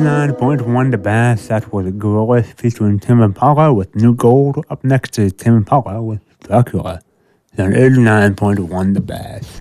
89.1 The Bass. That was Gorillaz featuring Tim Impala with New Gold. Up next is Tim Impala with Dracula. On 89.1 The Bass.